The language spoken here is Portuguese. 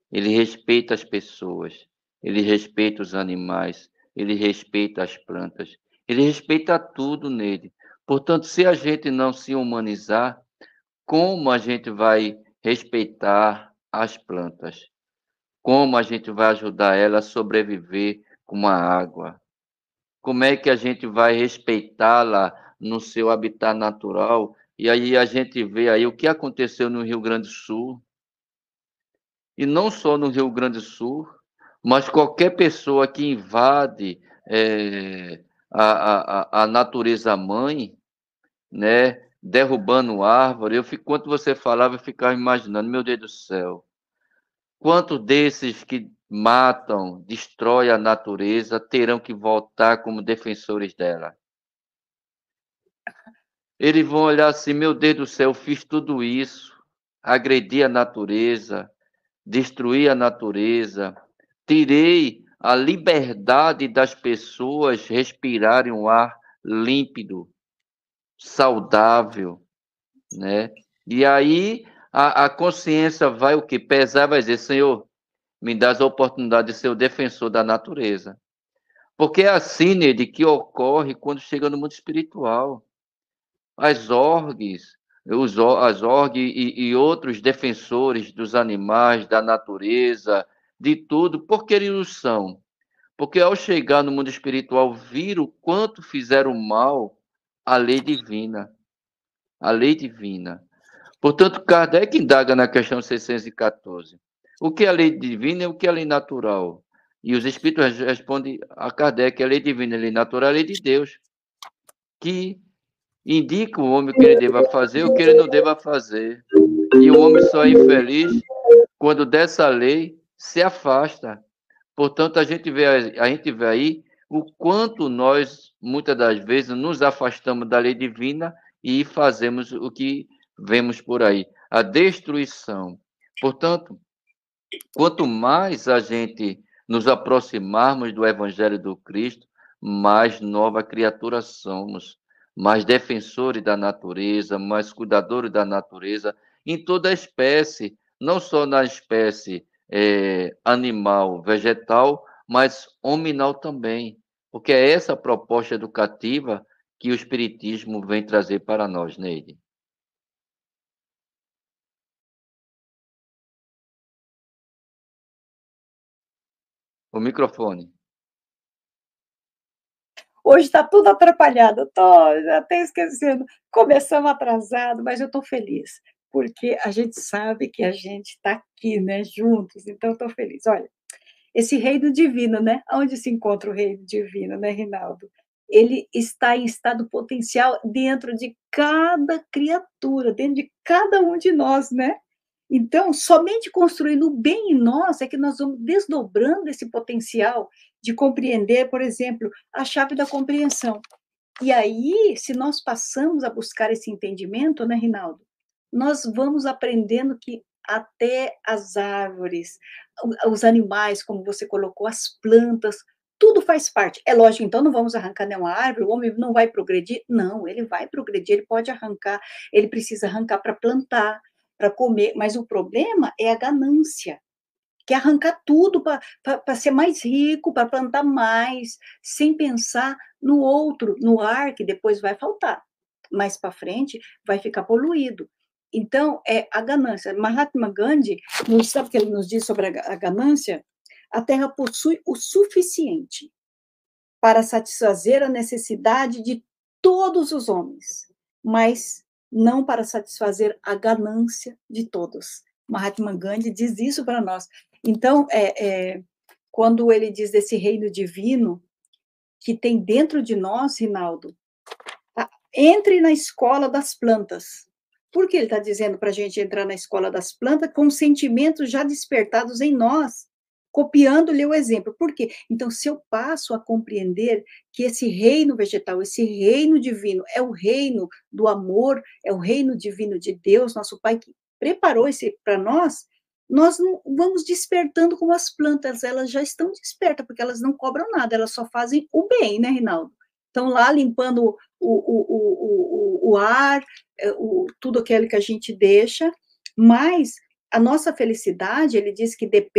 ele respeita as pessoas, ele respeita os animais, ele respeita as plantas, ele respeita tudo nele. Portanto, se a gente não se humanizar, como a gente vai respeitar as plantas? Como a gente vai ajudar ela a sobreviver com a água? Como é que a gente vai respeitá-la no seu habitat natural? E aí a gente vê aí o que aconteceu no Rio Grande do Sul, e não só no Rio Grande do Sul, mas qualquer pessoa que invade a natureza mãe, né, derrubando árvore, enquanto você falava, eu ficava imaginando, meu Deus do céu, quantos desses que matam, destroem a natureza, terão que voltar como defensores dela? Eles vão olhar assim, meu Deus do céu, eu fiz tudo isso, agredi a natureza, destruí a natureza, tirei a liberdade das pessoas respirarem um ar límpido, saudável, né? E aí a consciência vai o quê? Pesar, vai dizer, Senhor, me dá a oportunidade de ser o defensor da natureza. Porque é assim, Neide, que ocorre quando chega no mundo espiritual. As orgs, as org e outros defensores dos animais, da natureza, de tudo, porque eles o são. Porque ao chegar no mundo espiritual, viram o quanto fizeram mal à lei divina. A lei divina. Portanto, Kardec indaga na questão 614. O que é a lei divina e o que é a lei natural? E os espíritos respondem a Kardec que a lei divina e a lei natural é a lei de Deus, que indica o homem o que ele deva fazer e o que ele não deva fazer. E o homem só é infeliz quando dessa lei se afasta. Portanto, a gente vê aí o quanto nós, muitas das vezes, nos afastamos da lei divina e fazemos o que vemos por aí, a destruição. Portanto, quanto mais a gente nos aproximarmos do Evangelho do Cristo, mais nova criatura somos, mais defensores da natureza, mais cuidadores da natureza, em toda a espécie, não só na espécie animal, vegetal, mas hominal também, porque é essa a proposta educativa que o Espiritismo vem trazer para nós, Neide. O microfone. Hoje está tudo atrapalhado, estou até esquecendo. Começamos atrasado, mas eu estou feliz, porque a gente sabe que a gente está aqui, né, juntos, então estou feliz. Olha, esse reino divino, né? Onde se encontra o reino divino, né, Rinaldo? Ele está em estado potencial dentro de cada criatura, dentro de cada um de nós, né? Então, somente construindo o bem em nós é que nós vamos desdobrando esse potencial de compreender, por exemplo, a chave da compreensão. E aí, se nós passamos a buscar esse entendimento, né, Rinaldo? Nós vamos aprendendo que até as árvores, os animais, como você colocou, as plantas, tudo faz parte. É lógico, então não vamos arrancar nenhuma árvore, o homem não vai progredir? Não, ele vai progredir, ele pode arrancar, ele precisa arrancar para plantar, para comer, mas o problema é a ganância, que é arrancar tudo para ser mais rico, para plantar mais, sem pensar no outro, no ar, que depois vai faltar. Mais para frente vai ficar poluído. Então, é a ganância. Mahatma Gandhi, sabe o que ele nos diz sobre a ganância? A terra possui o suficiente para satisfazer a necessidade de todos os homens, mas não para satisfazer a ganância de todos. Mahatma Gandhi diz isso para nós. Então, quando ele diz desse reino divino que tem dentro de nós, Rinaldo, entre na escola das plantas. Por que ele está dizendo para a gente entrar na escola das plantas com sentimentos já despertados em nós, copiando-lhe o exemplo? Por quê? Então, se eu passo a compreender que esse reino vegetal, esse reino divino, é o reino do amor, é o reino divino de Deus, nosso Pai, que preparou esse para nós não vamos despertando como as plantas, elas já estão despertas, porque elas não cobram nada, elas só fazem o bem, né, Rinaldo? Estão lá limpando o ar, tudo aquilo que a gente deixa, mas a nossa felicidade, ele diz que depende